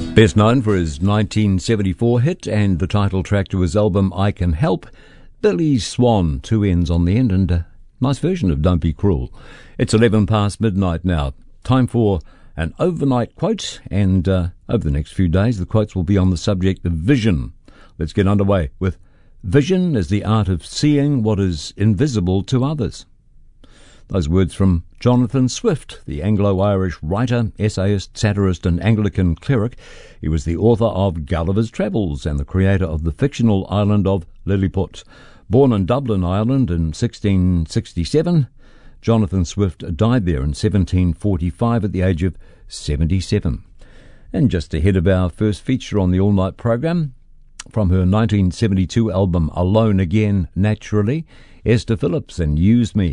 Best known for his 1974 hit and the title track to his album I Can Help, Billy Swan, two N's on the end, and a nice version of Don't Be Cruel. It's 11 past midnight now. Time for an overnight quote, and over the next few days the quotes will be on the subject of vision. Let's get underway with vision is the art of seeing what is invisible to others. Those words from Jonathan Swift, the Anglo-Irish writer, essayist, satirist and Anglican cleric. He was the author of Gulliver's Travels and the creator of the fictional island of Lilliput. Born in Dublin, Ireland in 1667, Jonathan Swift died there in 1745 at the age of 77. And just ahead of our first feature on the all-night program, from her 1972 album Alone Again, Naturally, Esther Phillips and Use Me.